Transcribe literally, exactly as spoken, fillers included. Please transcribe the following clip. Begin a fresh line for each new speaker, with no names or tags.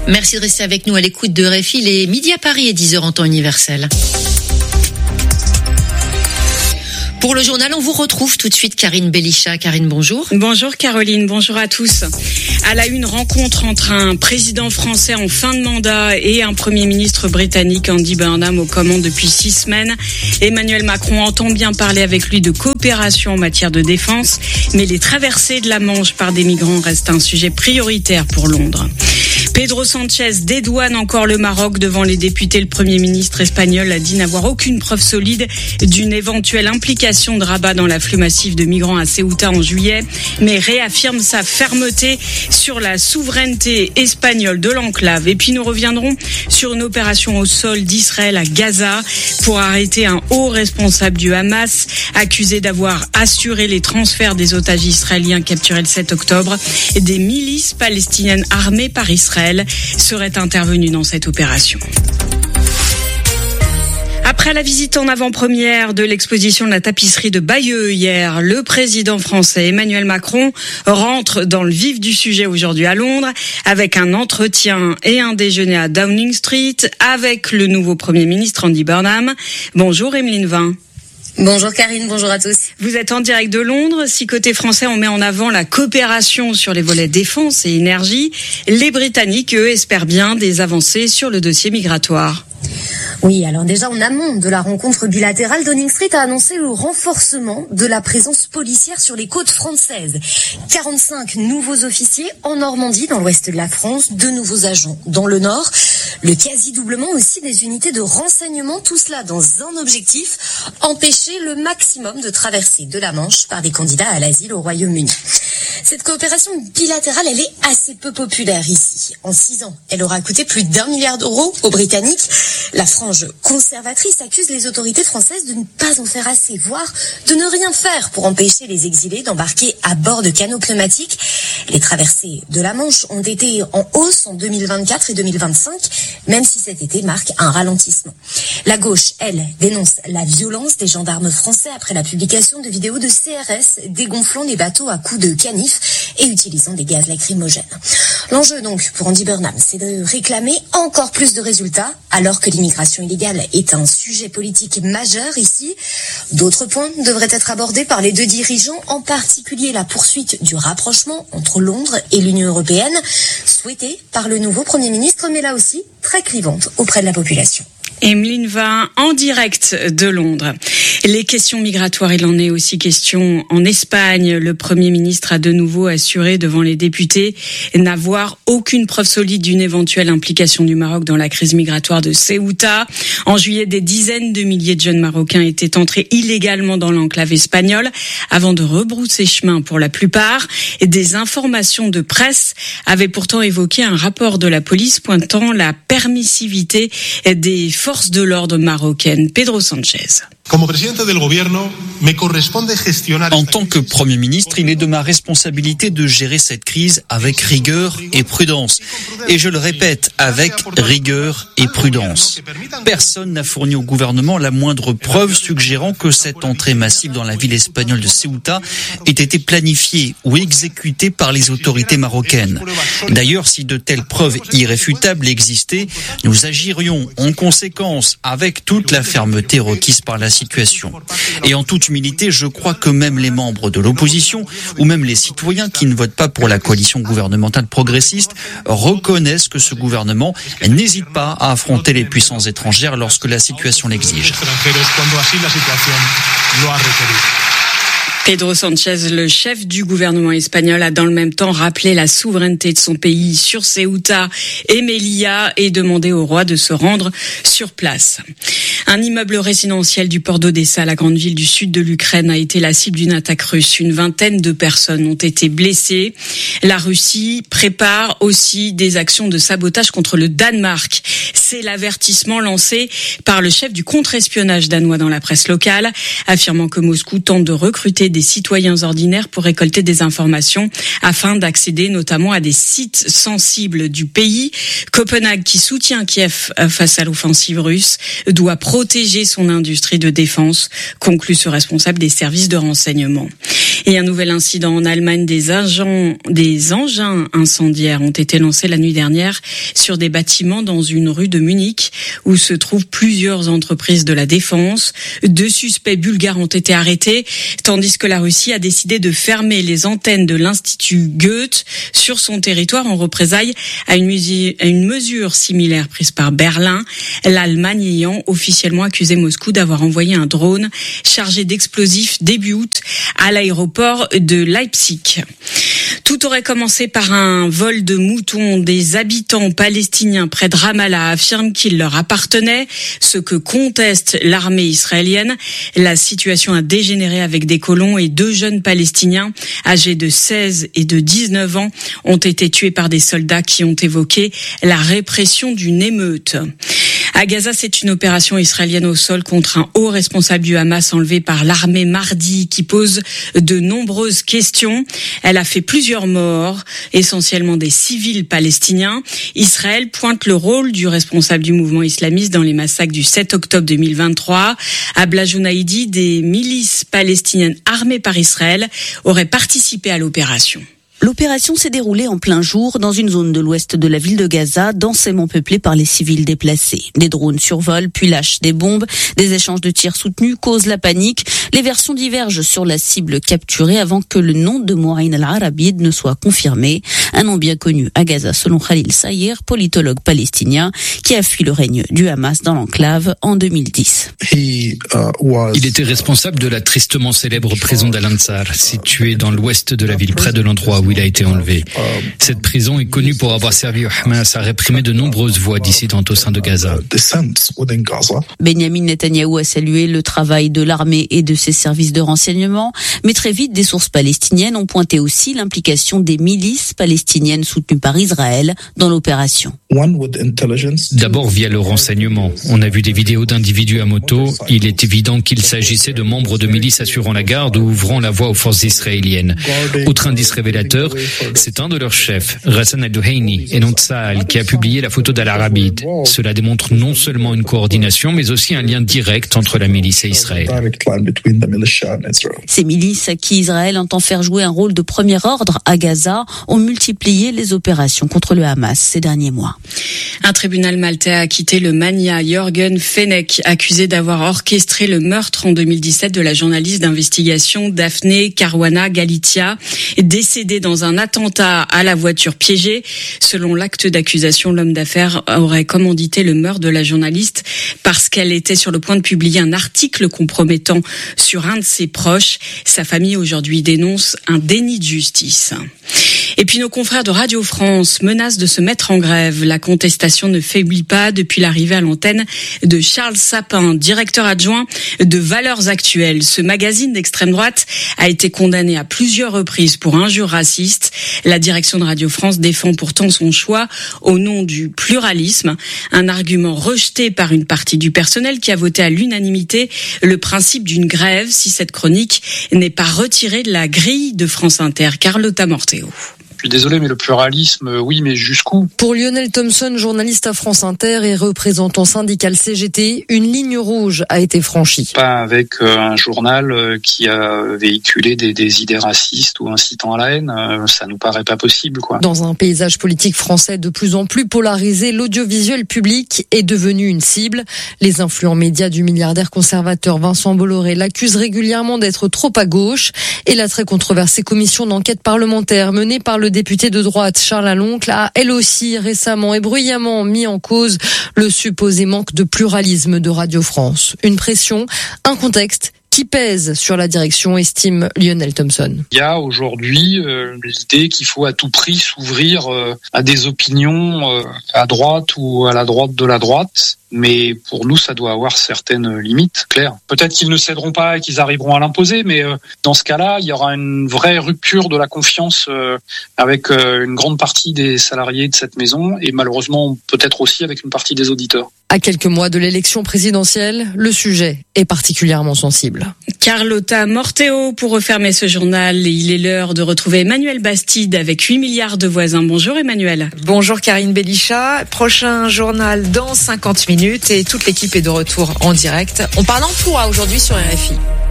Merci de rester avec nous à l'écoute de R F I. Les midi à Paris et dix heures en temps universel. Pour le journal, on vous retrouve tout de suite Karine Belisha. Karine, bonjour.
Bonjour Caroline, bonjour à tous. À la une, rencontre entre un président français en fin de mandat et un premier ministre britannique, Andy Burnham, aux commandes depuis six semaines. Emmanuel Macron entend bien parler avec lui de coopération en matière de défense, mais les traversées de la Manche par des migrants restent un sujet prioritaire pour Londres. Pedro Sanchez dédouane encore le Maroc devant les députés. Le Premier ministre espagnol a dit n'avoir aucune preuve solide d'une éventuelle implication de Rabat dans l'afflux massif de migrants à Ceuta en juillet, mais réaffirme sa fermeté sur la souveraineté espagnole de l'enclave. Et puis nous reviendrons sur une opération au sol d'Israël à Gaza pour arrêter un haut responsable du Hamas accusé d'avoir assuré les transferts des otages israéliens capturés le sept octobre. Des milices palestiniennes armées par Israël seraient intervenues dans cette opération. Après la visite en avant-première de l'exposition de la tapisserie de Bayeux hier, le président français Emmanuel Macron rentre dans le vif du sujet aujourd'hui à Londres avec un entretien et un déjeuner à Downing Street avec le nouveau Premier ministre Andy Burnham. Bonjour Emeline Vin.
Bonjour Karine, bonjour à tous.
Vous êtes en direct de Londres. Si côté français, on met en avant la coopération sur les volets défense et énergie, les Britanniques, eux, espèrent bien des avancées sur le dossier migratoire.
Oui, alors déjà en amont de la rencontre bilatérale, Downing Street a annoncé le renforcement de la présence policière sur les côtes françaises. quarante-cinq nouveaux officiers en Normandie, dans l'ouest de la France, deux nouveaux agents dans le nord, le quasi-doublement aussi des unités de renseignement, tout cela dans un objectif, empêcher le maximum de traversées de la Manche par des candidats à l'asile au Royaume-Uni. Cette coopération bilatérale, elle est assez peu populaire ici. En six ans, elle aura coûté plus d'un milliard d'euros aux Britanniques. La frange conservatrice accuse les autorités françaises de ne pas en faire assez, voire de ne rien faire pour empêcher les exilés d'embarquer à bord de canots pneumatiques. Les traversées de la Manche ont été en hausse en deux mille vingt-quatre et deux mille vingt-cinq, même si cet été marque un ralentissement. La gauche, elle, dénonce la violence des gendarmes français après la publication de vidéos de C R S dégonflant les bateaux à coups de canif et utilisant des gaz lacrymogènes. L'enjeu donc pour Andy Burnham, c'est de réclamer encore plus de résultats alors que l'immigration illégale est un sujet politique majeur ici. D'autres points devraient être abordés par les deux dirigeants, en particulier la poursuite du rapprochement entre Londres et l'Union européenne, souhaitée par le nouveau Premier ministre, mais là aussi très clivante auprès de la population.
Emeline Vin, en direct de Londres. Les questions migratoires, il en est aussi question en Espagne. Le Premier ministre a de nouveau assuré devant les députés n'avoir aucune preuve solide d'une éventuelle implication du Maroc dans la crise migratoire de Ceuta. En juillet, des dizaines de milliers de jeunes Marocains étaient entrés illégalement dans l'enclave espagnole avant de rebrousser chemin pour la plupart. Des informations de presse avaient pourtant évoqué un rapport de la police pointant la permissivité des forces de l'ordre marocaines. Pedro Sanchez.
En tant que Premier ministre, il est de ma responsabilité de gérer cette crise avec rigueur et prudence. Et je le répète, avec rigueur et prudence. Personne n'a fourni au gouvernement la moindre preuve suggérant que cette entrée massive dans la ville espagnole de Ceuta ait été planifiée ou exécutée par les autorités marocaines. D'ailleurs, si de telles preuves irréfutables existaient, nous agirions en conséquence avec toute la fermeté requise par la situation. Et en toute humilité, je crois que même les membres de l'opposition ou même les citoyens qui ne votent pas pour la coalition gouvernementale progressiste reconnaissent que ce gouvernement n'hésite pas à affronter les puissances étrangères lorsque la situation l'exige.
Pedro Sanchez, le chef du gouvernement espagnol, a dans le même temps rappelé la souveraineté de son pays sur Ceuta et Melilla et demandé au roi de se rendre sur place. Un immeuble résidentiel du port d'Odessa, la grande ville du sud de l'Ukraine, a été la cible d'une attaque russe. Une vingtaine de personnes ont été blessées. La Russie prépare aussi des actions de sabotage contre le Danemark. C'est l'avertissement lancé par le chef du contre-espionnage danois dans la presse locale, affirmant que Moscou tente de recruter des citoyens ordinaires pour récolter des informations afin d'accéder notamment à des sites sensibles du pays. Copenhague, qui soutient Kiev face à l'offensive russe, doit protéger son industrie de défense, conclut ce responsable des services de renseignement. Et un nouvel incident en Allemagne, des agents, des engins incendiaires ont été lancés la nuit dernière sur des bâtiments dans une rue de Munich où se trouvent plusieurs entreprises de la défense. Deux suspects bulgares ont été arrêtés, tandis que la Russie a décidé de fermer les antennes de l'Institut Goethe sur son territoire en représailles à une, musi- à une mesure similaire prise par Berlin, l'Allemagne ayant officiellement accusé Moscou d'avoir envoyé un drone chargé d'explosifs début août à l'aéroport de Leipzig. Tout aurait commencé par un vol de moutons. Des habitants palestiniens près de Ramallah affirment qu'il leur appartenait, ce que conteste l'armée israélienne. La situation a dégénéré avec des colons et deux jeunes palestiniens âgés de seize et de dix-neuf ans ont été tués par des soldats qui ont évoqué la répression d'une émeute. À Gaza, c'est une opération israélienne au sol contre un haut responsable du Hamas enlevé par l'armée mardi qui pose de nombreuses questions. Elle a fait plusieurs morts, essentiellement des civils palestiniens. Israël pointe le rôle du responsable du mouvement islamiste dans les massacres du sept octobre deux mille vingt-trois. Abla Jounaïdi, des milices palestiniennes armées par Israël, auraient participé à l'opération.
L'opération s'est déroulée en plein jour dans une zone de l'ouest de la ville de Gaza, densément peuplée par les civils déplacés. Des drones survolent, puis lâchent des bombes. Des échanges de tirs soutenus causent la panique. Les versions divergent sur la cible capturée avant que le nom de Mouaïn al-Arabid ne soit confirmé. Un nom bien connu à Gaza selon Khalil Sayer, politologue palestinien, qui a fui le règne du Hamas dans l'enclave en deux mille dix.
Il était responsable de la tristement célèbre prison d'Al-Ansar, située dans l'ouest de la ville, près de l'endroit où il a été enlevé. Cette prison est connue pour avoir servi au Hamas à réprimer de nombreuses voix dissidentes au sein de Gaza.
Benyamin Netanyahou a salué le travail de l'armée et de ses services de renseignement, mais très vite des sources palestiniennes ont pointé aussi l'implication des milices palestiniennes soutenues par Israël dans l'opération.
D'abord via le renseignement. On a vu des vidéos d'individus à moto. Il est évident qu'il s'agissait de membres de milices assurant la garde ou ouvrant la voie aux forces israéliennes. Autre indice révélateur, c'est un de leurs chefs, Ghassan al-Duhaini, et non Tsahal, qui a publié la photo d'Al-Arabid. Cela démontre non seulement une coordination, mais aussi un lien direct entre la milice et Israël.
Ces milices à qui Israël entend faire jouer un rôle de premier ordre à Gaza ont multiplié les opérations contre le Hamas ces derniers mois.
Un tribunal maltais a acquitté le magnat Jürgen Fenech, accusé d'avoir orchestré le meurtre en deux mille dix-sept de la journaliste d'investigation Daphne Caruana Galizia, décédée dans un attentat à la voiture piégée. Selon l'acte d'accusation, l'homme d'affaires aurait commandité le meurtre de la journaliste parce qu'elle était sur le point de publier un article compromettant sur un de ses proches. Sa famille aujourd'hui dénonce un déni de justice. Et puis nos confrères de Radio France menacent de se mettre en grève. La contestation ne faiblit pas depuis l'arrivée à l'antenne de Charles Sapin, directeur adjoint de Valeurs Actuelles. Ce magazine d'extrême droite a été condamné à plusieurs reprises pour injures racistes. La direction de Radio France défend pourtant son choix au nom du pluralisme, un argument rejeté par une partie du personnel qui a voté à l'unanimité le principe d'une grève si cette chronique n'est pas retirée de la grille de France Inter. Carlotta Morteo.
Je suis désolé, mais le pluralisme, oui, mais jusqu'où ?
Pour Lionel Thompson, journaliste à France Inter et représentant syndical C G T, une ligne rouge a été franchie.
Pas avec un journal qui a véhiculé des, des idées racistes ou incitant à la haine, ça nous paraît pas possible, quoi.
Dans un paysage politique français de plus en plus polarisé, l'audiovisuel public est devenu une cible. Les influents médias du milliardaire conservateur Vincent Bolloré l'accusent régulièrement d'être trop à gauche et la très controversée commission d'enquête parlementaire menée par le député de droite Charles Aloncle a elle aussi récemment et bruyamment mis en cause le supposé manque de pluralisme de Radio France. Une pression, un contexte qui pèse sur la direction, estime Lionel Thompson.
Il y a aujourd'hui euh, l'idée qu'il faut à tout prix s'ouvrir euh, à des opinions euh, à droite ou à la droite de la droite. Mais pour nous, ça doit avoir certaines limites, claires. Peut-être qu'ils ne céderont pas et qu'ils arriveront à l'imposer, mais euh, dans ce cas-là, il y aura une vraie rupture de la confiance euh, avec euh, une grande partie des salariés de cette maison et malheureusement peut-être aussi avec une partie des auditeurs.
À quelques mois de l'élection présidentielle, le sujet est particulièrement sensible.
Carlotta Morteo pour refermer ce journal. Il est l'heure de retrouver Emmanuel Bastide avec huit milliards de voisins. Bonjour Emmanuel.
Bonjour Karine Belisha. Prochain journal dans cinquante minutes. minutes et toute l'équipe est de retour en direct. On parle emploi aujourd'hui sur R F I.